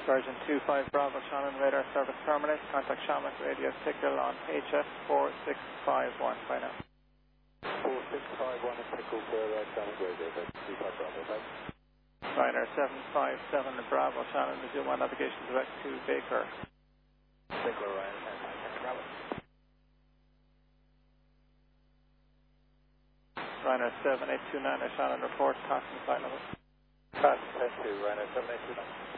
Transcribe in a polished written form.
Virgin 25 Bravo Shannon, radar service terminates. Contact Shamrock radio signal on HS 4651. Bye now. 4651 and pickle for Shamrock radio, 25 Bravo, bye. Ryanair 757 Bravo Shannon, resume on navigation direct to Baker. Baker, Ryanair 757 Bravo. Ryanair 7829 Shannon, report passing flight level. Pass 10-2, Ryanair 7829.